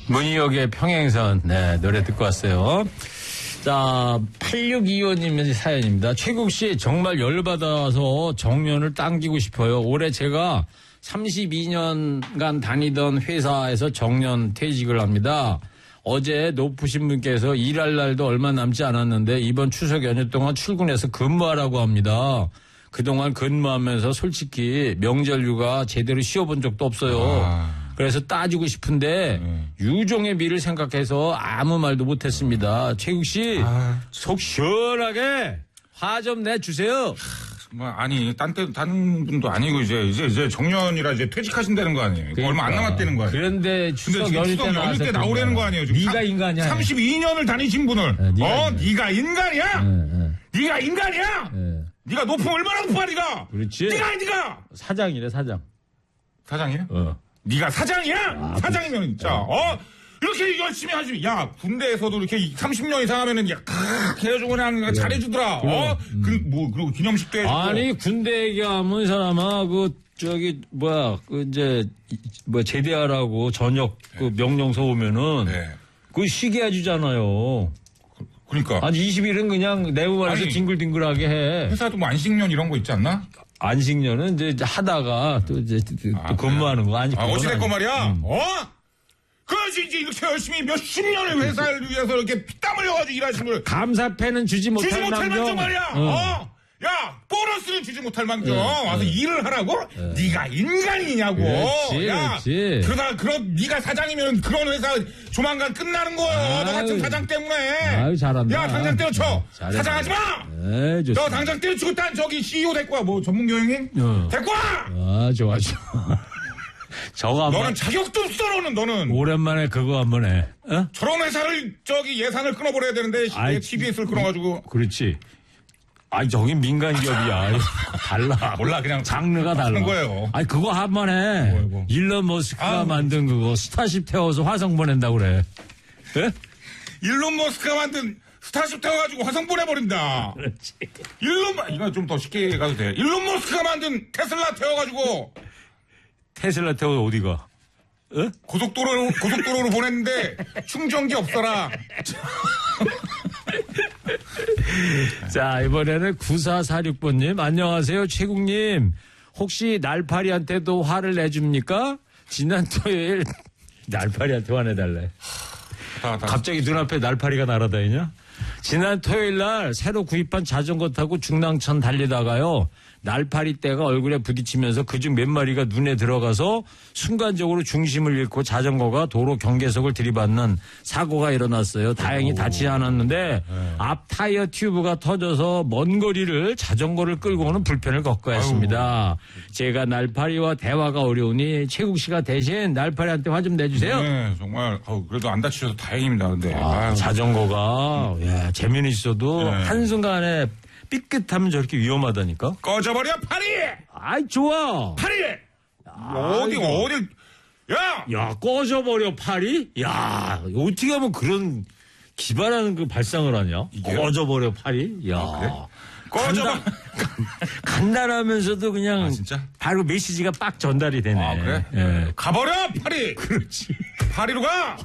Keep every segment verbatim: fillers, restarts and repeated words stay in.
문희옥의 평행선, 네, 노래 듣고 왔어요. 자, 팔육이오님의 사연입니다. 최국 씨, 정말 열받아서 정년을 당기고 싶어요. 올해 제가 삼십이 년간 다니던 회사에서 정년 퇴직을 합니다. 어제 높으신 분께서 일할 날도 얼마 남지 않았는데 이번 추석 연휴 동안 출근해서 근무하라고 합니다. 그동안 근무하면서 솔직히 명절 휴가 제대로 쉬어본 적도 없어요. 아. 그래서 따지고 싶은데 음. 유종의 미를 생각해서 아무 말도 못했습니다. 최국 씨, 아. 속 시원하게 화 좀 내주세요. 뭐 아니 딴 때 딴 분도 아니고 이제 이제 이제 정년이라 이제 퇴직하신다는 거 아니에요? 그러니까. 얼마 안 남았다는 거 아니에요? 그런데 추석 연휴 때, 연휴 때 나오라는 거 아니에요? 지금 네가 인간이야. 삼십이 년을 다니신 분을 네, 네가 어 네가 인간이야? 네, 네. 네가 인간이야? 네. 네가 높으면 얼마나 높아 네가? 그렇지. 네가 네가 사장이래 사장. 사장이야? 어. 네가 사장이야? 아, 사장이면 진짜 어. 어? 이렇게 열심히 하지. 야, 군대에서도 이렇게 삼십 년 이상 하면은, 야, 칵 해가지고 그냥 그래. 잘해주더라. 그래. 어? 음. 그, 뭐, 그리고 기념식도 해주고. 아니, 군대 얘기하면 이 사람아, 그, 저기, 뭐야, 그, 이제, 뭐, 제대하라고 저녁 그 네. 명령서 오면은. 네. 그거 쉬게 해주잖아요. 그러니까. 아니, 이십 일은 그냥 내부반에서 뒹굴뒹굴하게 해. 회사도 뭐 안식년 이런 거 있지 않나? 안식년은 이제 하다가 또 이제 또 아, 근무하는 그래. 거 아니. 아, 어찌됐건 말이야. 음. 어? 그래서 이제 이렇게 열심히 몇십 년의 회사를 위해서 이렇게 피땀 흘려가지고 일하신 걸. 감사패는 주지 못할 주지 못할 망정. 망정 말이야. 어. 어? 야, 보너스는 주지 못할 망정. 네, 와서 네. 일을 하라고? 네. 네가 인간이냐고. 그렇지, 야, 그렇지. 그러다 그런 네가 사장이면 그런 회사 조만간 끝나는 거예요. 너 같은 사장 때문에. 아유, 잘한다. 야, 당장 때려쳐. 네, 사장하지 마. 네, 좋습니다. 너 당장 때려치고 딴 저기 씨이오 데리고 와. 뭐 전문 경영인? 어. 데리고 와. 아, 좋아, 좋아. 저거 너는 자격도 없어, 너는, 너는. 오랜만에 그거 한번 해. 어? 저런 회사를, 저기 예산을 끊어버려야 되는데, 아이, 티비에스를 끊어가지고. 그렇지. 아니, 저기 민간기업이야. 달라. 몰라, 그냥. 장르가 달라. 거예요. 아니, 그거 한번 해. 뭐, 뭐. 일론 머스크가 아, 만든 그거, 스타쉽 태워서 화성 보낸다고 그래. 예? 일론 머스크가 만든 스타쉽 태워가지고 화성 보내버린다. 그렇지. 일론, 이거 좀 더 쉽게 가도 돼. 일론 머스크가 만든 테슬라 태워가지고. 테슬라 태워서 어디가? 어? 고속도로로, 고속도로로 보냈는데 충전기 없어라. 자, 이번에는 구사사육 번님. 안녕하세요, 최국님. 혹시 날파리한테도 화를 내줍니까? 지난 토요일 날파리한테 화내달래. 다, 다. 갑자기 눈앞에 날파리가 날아다니냐? 지난 토요일 날 새로 구입한 자전거 타고 중랑천 달리다가요. 날파리 떼가 얼굴에 부딪히면서 그중 몇 마리가 눈에 들어가서 순간적으로 중심을 잃고 자전거가 도로 경계석을 들이받는 사고가 일어났어요. 다행히 다치지 않았는데 네. 앞 타이어 튜브가 터져서 먼 거리를 자전거를 끌고 오는 불편을 겪어야 했습니다. 아유. 제가 날파리와 대화가 어려우니 최국 씨가 대신 날파리한테 화 좀 내주세요. 네, 정말 아우, 그래도 안 다치셔서 다행입니다. 근데 아, 자전거가 음. 예, 재미는 있어도 네. 한순간에 삐끗하면 저렇게 위험하다니까? 꺼져버려, 파리! 아이, 좋아! 파리! 어디, 어디, 야! 야, 꺼져버려, 파리? 야, 어떻게 하면 그런 기발하는 그 발상을 하냐? 이게요? 꺼져버려, 파리? 야. 아, 그래? 꺼져버려. 간단하면서도 그냥. 아, 진짜? 바로 메시지가 빡 전달이 되네. 아, 그래? 예. 가버려, 파리! 그렇지. 파리로 가!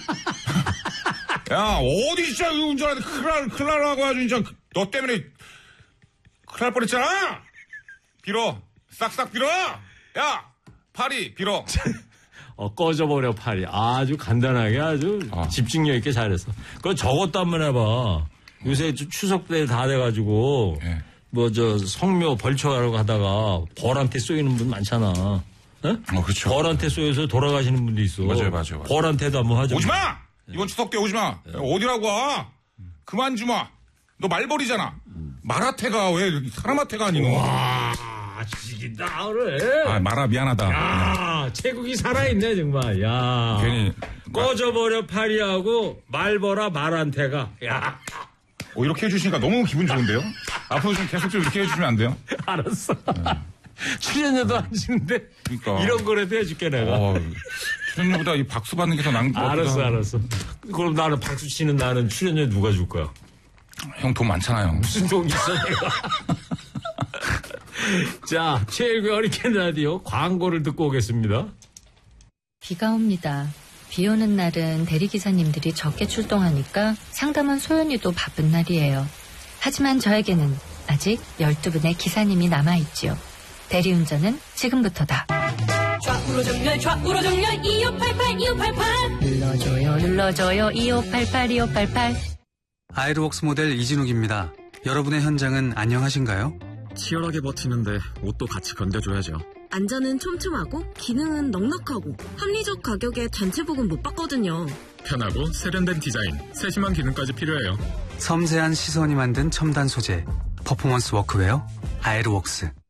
야, 어디 진짜 운전하는데 큰일 날, 큰일 날라고 아주 진짜 너 때문에 큰일 날 뻔했잖아! 빌어. 싹싹 빌어! 야! 파리, 빌어. 어, 꺼져버려, 파리. 아주 간단하게 아주 어. 집중력 있게 잘했어. 그거 저것도 한번 해봐. 요새 추석 때 다 돼가지고, 네. 뭐, 저, 성묘 벌초하라고 하다가 벌한테 쏘이는 분 많잖아. 어? 어, 그렇죠. 벌한테 쏘여서 돌아가시는 분도 있어. 맞아요, 맞아요. 맞아요. 벌한테도 한번 하자. 오지 마! 이번 추석 때 오지 마! 네. 어디라고 와? 그만 주마! 너 말벌이잖아. 말하태가 왜 사람한테가 아니노? 와, 죽인다, 그래. 아, 말아, 미안하다. 야, 최국이 살아있네, 정말. 야. 괜히. 꺼져버려, 파리하고 말벌아, 말한테가. 야. 어, 이렇게 해주시니까 너무 기분 좋은데요? 앞으로 좀 계속 좀 이렇게 해주시면 안 돼요? 알았어. 네. 출연료도 안 주는데. 그러니까. 이런 거라도 해줄게, 내가. 어, 출연료보다 이 박수 받는 게 더 나은 것 같아. 알았어, 알았어. 그럼 나는 박수 치는 나는 출연료 누가 줄 거야? 형 돈 많잖아요. 무슨 돈 있어, 내가. 자, 최일구의 허리케인 라디오 광고를 듣고 오겠습니다. 비가 옵니다. 비 오는 날은 대리기사님들이 적게 출동하니까 상담원 소연이도 바쁜 날이에요. 하지만 저에게는 아직 열두 분의 기사님이 남아있지요. 대리운전은 지금부터다. 좌우로 정렬 좌우로 정렬 이오팔팔 이오팔팔 눌러줘요 눌러줘요 이오팔팔 이오팔팔. 아이르웍스 모델 이진욱입니다. 여러분의 현장은 안녕하신가요? 치열하게 버티는데 옷도 같이 견뎌줘야죠. 안전은 촘촘하고 기능은 넉넉하고 합리적 가격에 단체복은 못 받거든요. 편하고 세련된 디자인, 세심한 기능까지 필요해요. 섬세한 시선이 만든 첨단 소재, 퍼포먼스 워크웨어 아이르웍스.